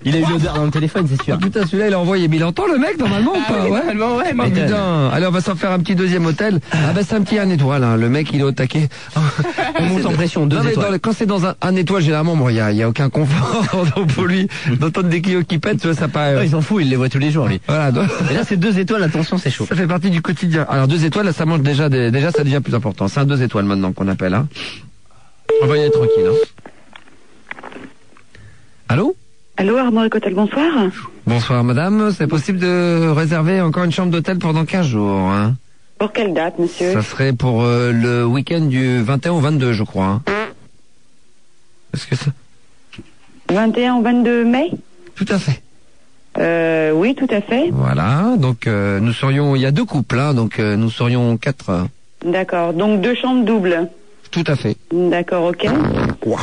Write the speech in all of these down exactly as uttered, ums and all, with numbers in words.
Il a eu l'odeur dans le téléphone, c'est sûr. Ah, putain, celui-là, il a envoyé. Mais il entend le mec, normalement, ou Ah pas? oui, Ouais. normalement, ouais, Oh, mais putain. Allez, on va s'en faire un petit deuxième hôtel. Ah, bah, c'est un petit un étoile, hein. Le mec, il est au taquet. on monte en pression, deux Non, mais étoiles. dans le- quand c'est dans un, un étoile, généralement, bon, il y a, il y a aucun confort. Donc, pour lui, d'entendre des Clio qui pètent, tu vois, ça paraît. Ouais, il s'en fout, il les voit tous les jours, lui. Voilà. Donc, Et là, c'est deux étoiles, attention, c'est chaud. ça fait partie du quotidien. Alors, deux étoiles, là, ça mange déjà des, déjà, ça devient plus important. C'est un deux étoiles maintenant qu'on appelle, hein. On va y aller tranquille, hein. Allô? Allô, Armorique Hôtel, bonsoir. Bonsoir madame, c'est possible de réserver encore une chambre d'hôtel pendant quinze jours, hein? Pour quelle date, monsieur? Ça serait pour euh, le week-end du vingt et un au vingt-deux, je crois. Hein. Est-ce que ça... vingt et un au vingt-deux mai? Tout à fait. Euh, oui, tout à fait. Voilà, donc euh, nous serions... Il y a deux couples, hein, donc euh, nous serions quatre. euh, D'accord, donc deux chambres doubles. Tout à fait. D'accord, ok. Wow.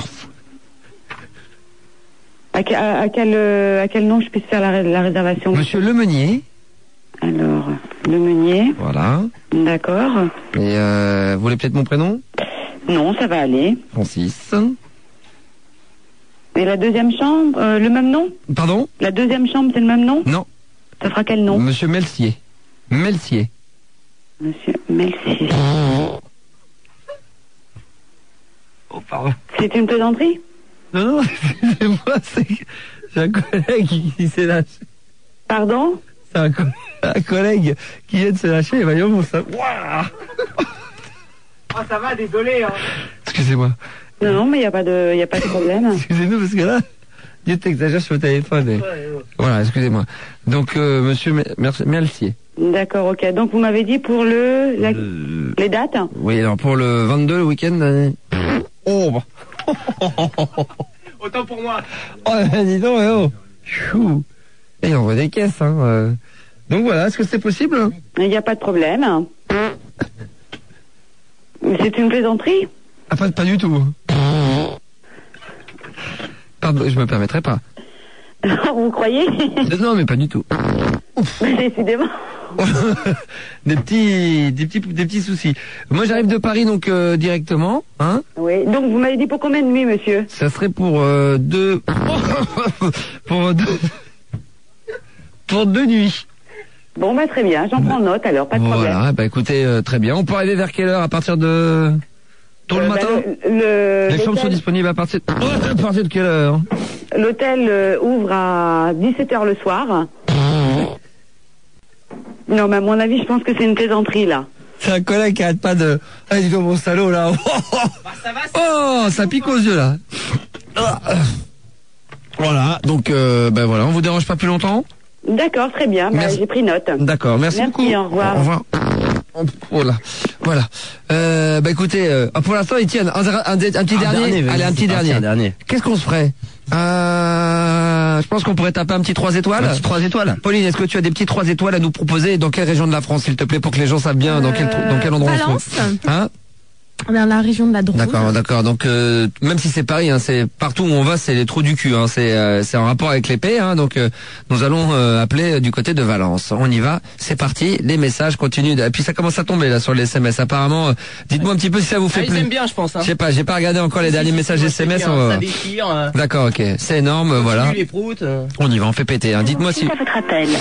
À, que- à- à quel, euh, à quel nom je puisse faire la, ré- la réservation? Monsieur Lemeunier, Alors, le Meunier, voilà. d'accord. Et euh, vous voulez peut-être mon prénom? Non, ça va aller. Francis. Et la deuxième chambre, euh, le même nom? Pardon? La deuxième chambre, c'est le même nom? Non. Ça fera quel nom? Monsieur Melcier. Melcier. Monsieur Melcier. Oh, pardon. C'est une plaisanterie? Non, non, c'est moi, c'est j'ai un collègue qui, qui s'est lâché. Pardon? C'est un, co- un collègue qui vient de se lâcher et voyons mon ça. Waouh. Oh, ça va, désolé, hein. Excusez-moi. Non, non, mais il n'y a pas de, y a pas de problème. Excusez-nous parce que là, Dieu t'exagère sur le téléphone. et- Voilà, excusez-moi. Donc, euh, monsieur Me- Mer- Melcier. D'accord, ok. Donc vous m'avez dit pour le, la- Euh, les dates? Oui, alors pour le vingt-deux, le week-end. euh, Oh, bah. Autant pour moi. Oh, dis donc, eh, oh. Chou. Et on voit des caisses, hein. euh. Donc voilà, est-ce que c'est possible? Il n'y a pas de problème. Mais c'est une plaisanterie? Ah, pas, pas du tout. Pardon, je me permettrai pas. Vous croyez? Non, mais pas du tout. Décidément. des petits, des petits, des petits soucis. Moi, j'arrive de Paris, donc euh, directement, hein. Oui. Donc vous m'avez dit pour combien de nuits, monsieur? Ça serait pour euh, deux, pour deux, pour deux nuits. Bon, bah très bien. J'en prends note alors, pas de problème. Voilà. Bah écoutez, euh, très bien. On peut arriver vers quelle heure? À partir de tôt le Euh, bah, matin. le- le- Les chambres sont l'hôtel- disponibles à partir. À partir de quelle heure? L'hôtel euh, ouvre à dix-sept heures le soir. Non, mais à mon avis, je pense que c'est une plaisanterie, là. C'est un collègue qui arrête pas de. Ah, dis donc mon salaud là. Bah, ça va, c'est... Oh, ça pique aux yeux là. Voilà, donc euh, ben voilà, on vous dérange pas plus longtemps. D'accord, très bien. Bah, Merci. j'ai pris note. D'accord, merci, Merci, beaucoup. au revoir. Au revoir. Oh, voilà, voilà. Euh, bah écoutez, euh, ah, pour l'instant, Étienne, un, un, un petit Un dernier. vas-y, Allez, un c'est petit parti, dernier. un dernier. Qu'est-ce qu'on se ferait? Euh, je pense qu'on pourrait taper un petit trois étoiles. Un petit trois étoiles. Pauline, est-ce que tu as des petits trois étoiles à nous proposer? Dans quelle région de la France, s'il te plaît, pour que les gens savent bien dans quel tr- dans quel endroit on Valence, se trouve? Hein? vers la région de la Drôme. D'accord, d'accord. Donc euh, même si c'est Paris, hein, c'est partout où on va, c'est les trous du cul. Hein, c'est euh, c'est en rapport avec l'épée. Hein, donc euh, nous allons euh, appeler euh, du côté de Valence. On y va, c'est parti. Les messages continuent. Et puis ça commence à tomber là sur les S M S. Apparemment, euh, dites-moi un petit peu si ça vous fait Ah, ils plaisir. aiment bien, je pense. Hein. Je sais pas, j'ai pas regardé encore les Si, derniers si, messages si, S M S. c'est on bien, va- Ça déchire. Euh, D'accord, ok, c'est énorme. Voilà, continue les proutes. euh. on y va, on fait péter. Hein. Dites-moi si. Suite à votre appel.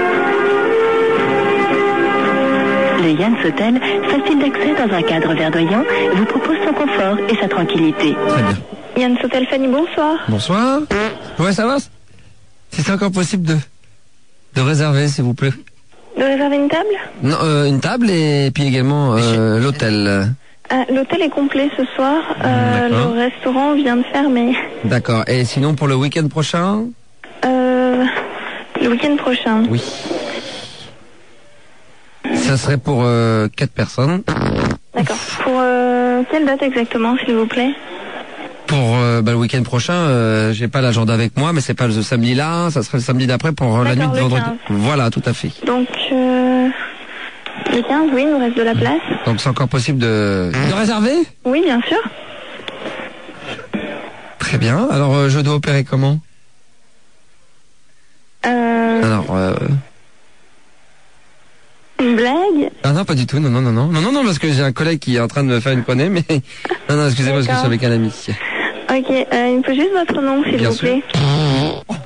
Le Yann Hotel, facile d'accès dans un cadre verdoyant, vous propose son confort et sa tranquillité. Très bien. Yann Hotel Fanny, bonsoir. Bonsoir. Ouais, ça va. Si c'est encore possible de de réserver, s'il vous plaît. De réserver une table? Non, euh, une table et puis également euh, l'hôtel. Ah, l'hôtel est complet ce soir. Euh, D'accord. le restaurant vient de fermer. D'accord. Et sinon pour le week-end prochain? Euh, le week-end prochain. Oui. Ça serait pour euh, quatre personnes. D'accord. Pour euh, quelle date exactement, s'il vous plaît? Pour euh, bah, le week-end prochain, euh, j'ai pas l'agenda avec moi, mais c'est pas le samedi là, ça serait le samedi d'après pour euh, la nuit D'accord, de le vendredi. quinze. Voilà, tout à fait. Donc, euh, le quinze, oui, il nous reste de la place. Donc c'est encore possible de, de réserver? Oui, bien sûr. Très bien. Alors euh, je dois opérer comment? Euh, Alors euh... une blague? ah non, pas du tout. Non, non, non, non, non, non, non, parce que j'ai un collègue qui est en train de me faire une connerie, mais non, non, excusez-moi, parce que je suis avec un ami. Ok, euh, il me faut juste votre nom, s'il Bien vous sûr. plaît.